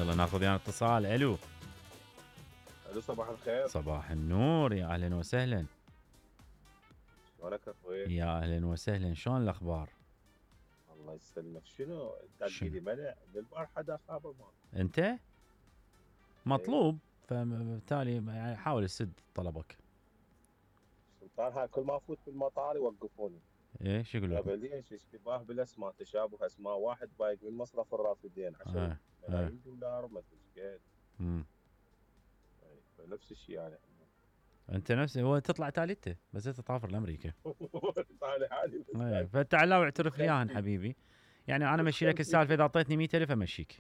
يلا ناخذ يعني اتصال. الو الو، صباح الخير. صباح النور، يا اهلا وسهلا. شلونك اخوي؟ يا اهلا وسهلا، شلون الاخبار؟ الله يسلمك. شنو انت تجيلي منع للبارحه دا خابر ماكو؟ انت اي مطلوب، فبالتالي يعني حاول تسد طلبك. سلطان، هاي كل ما افوت بالمطار يوقفوني. ايه شو يقول لكم؟ يا ليش اشتباه بالاسماء، تشابه اسماء، واحد بايق من مصرف الرافدين 10 اه اه ملايين دولار ما ادري ايش قد. امم إي، فنفس الشيء يعني احنا. انت نفس هو تطلع تاليته بس انت تسافر لامريكا. طالع حالي بس ايه هاي فتعال لا واعترف لي ياهن متخلفين حبيبي. يعني انا امشي لك متخلفين. السالفه، اذا اعطيتني 100,000 امشيك.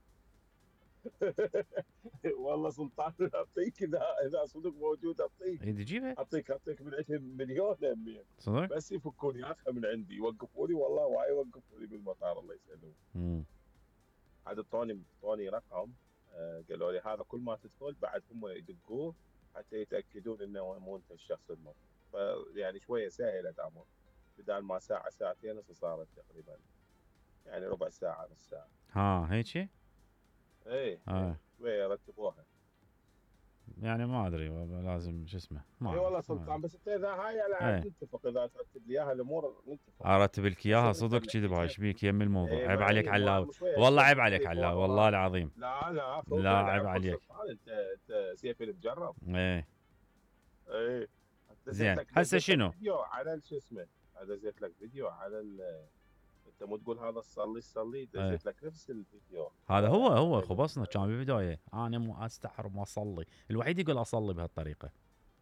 والله سلطان اعطيك، اذا صدق موجود اعطيك. ايه تجيبها اعطيك من عندهم مليون همين. صدق. بس يفكوني اخذ من عندي، يوقفوني والله، واي يوقفوني بالمطار الله يسلمك. امم عاد اعطوني رقم. قالوا لي هذا كل ما تدخل بعد هم يدقوه حتى يتاكدون انه مو انت الشخص المطلوب. فيعني شويه سهلت الامر، بدال ما ساعه ساعتين هسه صارت تقريبا يعني ربع ساعه نص ساعه. ها هيك. ايه اه ايه شويه رتبوها. يعني ما ادري والله، لازم شو اسمه ما اي اعرف والله ما أدري. سلطان، بس انت اذا هاي على عاد ايه نتفق، اذا ترتب لي اياها الامور نتفق. ارتب لك بس اياها انت صدق من كذي حكيت. ايش بيك يم الموضوع؟ ايه عيب ما عليك ايه علاوي. مو شويه والله اشياء عيب عليك مختلفه علاوي، والله. والله العظيم. لا لا اخوك، لا عيب عفوك عليك. سلطان، انت سيفي المجرب. ايه ايه. زين هسه دزيت لك شنو؟ فيديو على شو اسمه. دزيت لك فيديو على انت مو تقول هذا صلي ايه دزيت لك نفس الفيديو هذا هو عليه خبصنا كان بالبدايه، انا مو استحرم واصلي، الوحيد يقول اصلي بهالطريقه.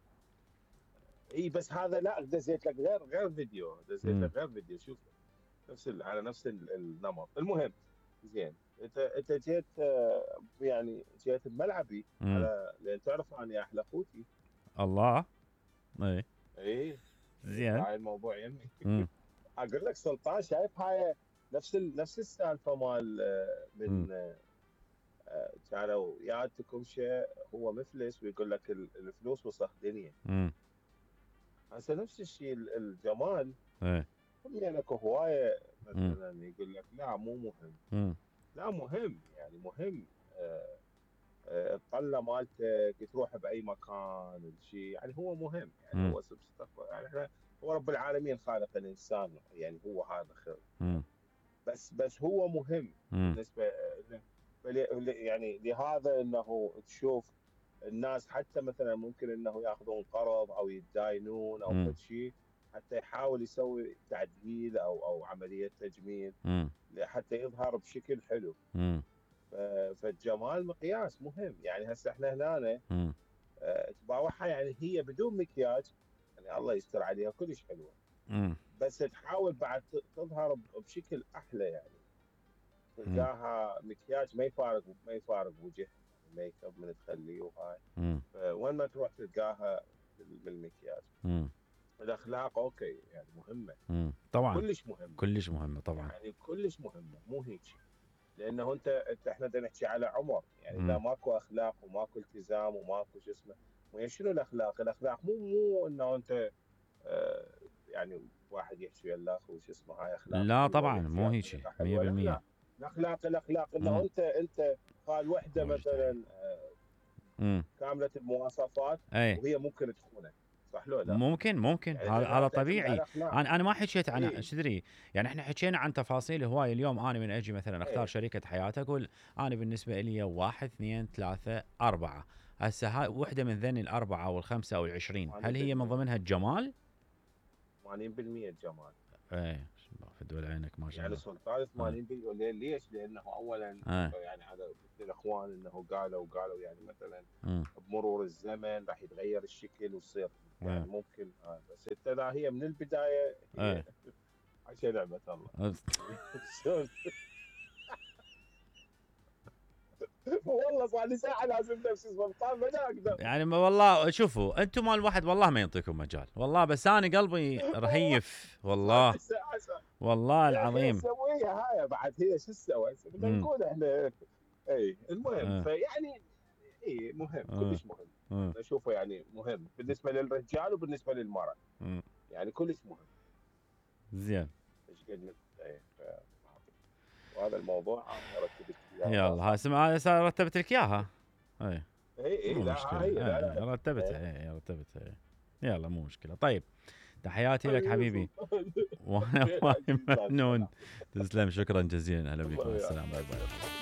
اي بس هذا لا، دزيت لك غير فيديو، دزيت امم لك غير فيديو شوف. على نفس النمط. المهم، زين. انت جيت يعني جيت بملعبي امم على، لان تعرف اني احلى اخوتي. الله. ايه اي اي زين. فهاي الموضوع يمي. امم اقول لك سلطان، شايف هاي نفس السالفه مال امم من كانوا ياتكم شيء هو مفلس ويقول لك الفلوس وسخ دنيا. امم هسه نفس الشيء الجمال. ايه هم يعني اكو هوايه امم مثلا يقول لك لا مو مهم. امم لا مهم، يعني مهم. الطله مالتك تروح باي مكان الشيء، يعني هو مهم، يعني امم هو يعني احنا، هو رب العالمين خالق الانسان، يعني هو هذا خير. امم بس هو مهم بالنسبه له. يعني لهذا انه تشوف الناس حتى مثلا ممكن انه ياخذون قرض او يتداينون او امم فد شيء، حتى يحاول يسوي تعديل او عمليه تجميل امم حتى يظهر بشكل حلو. امم فالجمال مقياس مهم. يعني هسه احنا هنا امم تباوعها يعني هي بدون مكياج، يعني الله يستر عليها كلش حلوه. امم بس تحاول بعد تظهر بشكل احلى، يعني تلقاها مكياج ما يفارق وجهها، يعني ميك اب من تخليه وهاي. امم فوين ما تروح تلقاها بالمكياج. امم الاخلاق اوكي يعني مهمه، طبعا كلش مهمه. كلش مهمه طبعا. يعني كلش مهمه، مو هيك. لانه انت احنا بدنا نحكي على عمر، يعني اذا امم ماكو اخلاق وماكو التزام وماكو شو اسمه. وهي شنو الاخلاق؟ الاخلاق مو انه انت يعني واحد يحكي ويا الاخ وش اسمه هاي اخلاق لا حلوه طبعا ويحكي مو ويا هيجي طريقه حلوه، لا 100%. لا. الاخلاق انه امم انت قال وحده مجتهد. مثلا امم كامله المواصفات اي وهي ممكن تخونك، صح لو لا؟ ممكن يعني هذا لانها تعتمد على طبيعي. الاخلاق. انا ما حكيت عن اي ايش تدري، يعني احنا حكينا عن تفاصيل هواي. اليوم انا من اجي مثلا اختار اي شريكه حياتي اقول انا بالنسبه لي واحد اثنين ثلاثه اربعه. هسه هاي وحده من ذني الاربعه او الخمسه او العشرين، هل هي من 80%. ضمنها الجمال؟ 80% الجمال. ايه في دول عينك ما شاء يعني الله. سلطان اه 80%. ليش؟ لانه اولا اه يعني هذا مثل الاخوان انه قالوا يعني مثلا امم بمرور الزمن راح يتغير الشكل ويصير يعني اه ممكن بس انت لا، هي من البدايه هي اه عشان نعمه الله. شلون؟ والله صار لي ساعه لازم نفسي سلطان ما اقدر. يعني ما والله شوفوا انتم مال الواحد والله ما ينطيكم مجال والله، بس انا قلبي والله رهيف صار والله. لي ساعه والله يا اخي العظيم. نسويها هاي بعد، هي شو تسوي بدنا امم نقول احنا. اي المهم اه فيعني اي مهم، اه كلش مهم. اه انا اشوفه يعني مهم بالنسبه للرجال وبالنسبه للمراه، امم يعني كلش مهم. زين. ايش قد اي وهذا الموضوع انا رتبت لك اياه يلا خاصه. هسه رتبت لك اياها. اي اي مو لا مشكله، هي لا لا رتبتها، إيه. رتبتها. يلا مو مشكله. طيب تحياتي لك حبيبي حبيبي. وانا زين وايد عزيز، مع ممنون. السلامه. تسلم، شكرا جزيلا، هلا بك، مع الله السلامه، وياك. باي باي.